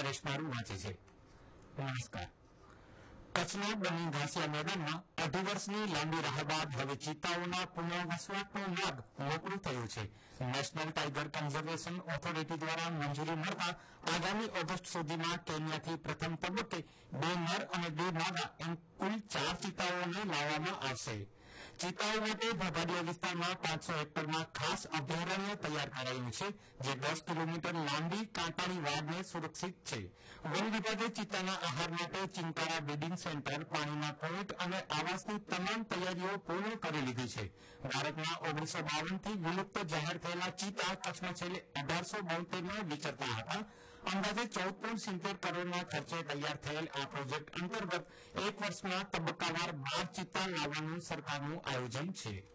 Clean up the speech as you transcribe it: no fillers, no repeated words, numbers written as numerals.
નરેશ મારું વાંચે છે. નમસ્કાર. કચ્છના બની ઘાસિયા મેદાનમાં 2.5 વર્ષની લાંબી રાહ બાદ હવે ચિત્તાઓના પુનઃવસવાટનો માર્ગ મોકળું થયો છે. નેશનલ ટાઈગર કન્ઝર્વેશન ઓથોરિટી દ્વારા મંજૂરી મળતા આગામી ઓગસ્ટ સુધીમાં કેન્યાથી પ્રથમ તબક્કે 2 નર અને 2 માદા એમ કુલ 4 ચિત્તાઓને લાવવામાં આવશે. ચિત્તાઓ માટે ભગાડિયા વિસ્તારમાં 500 હેક્ટરમાં ખાસ અભયારણ્ય તૈયાર કરાયું છે, જે 10 કિલોમીટર લાંબી કાંટાળી વાડને સુરક્ષિત છે. વન વિભાગે ચિત્તાના આહાર માટે ચિંકારા બ્રીડિંગ સેન્ટર, પાણીના પોઈન્ટ અને આવાસની તમામ તૈયારીઓ પૂર્ણ કરી લીધી છે. ભારતમાં 1952થી વિલુપ્ત જાહેર થયેલા ચિત્તા કચ્છમાં છેલ્લે 1872માં વિચરતા હતા. અંદાજે 14.70 કરોડના ખર્ચે તૈયાર થયેલ આ પ્રોજેક્ટ અંતર્ગત 1 વર્ષમાં તબક્કાવાર 12 ચિત્તા લાવવાનું સરકારનું આયોજન છે.